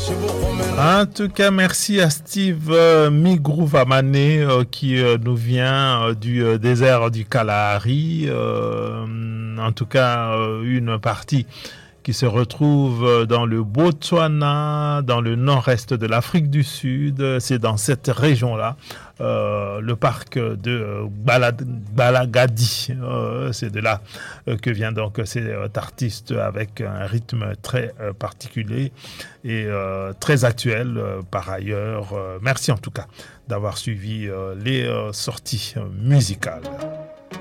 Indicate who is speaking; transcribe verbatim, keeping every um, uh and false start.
Speaker 1: En tout cas, merci à Steve euh, Migrouvamane euh, qui euh, nous vient euh, du euh, désert du Kalahari. Euh, en tout cas, euh, une partie qui se retrouve dans le Botswana, dans le nord-est de l'Afrique du Sud. C'est dans cette région-là, euh, le parc de Balad- Balagadi. Euh, c'est de là euh, que vient donc cet artiste avec un rythme très euh, particulier et euh, très actuel euh, par ailleurs. Euh, merci en tout cas d'avoir suivi euh, les euh, sorties musicales.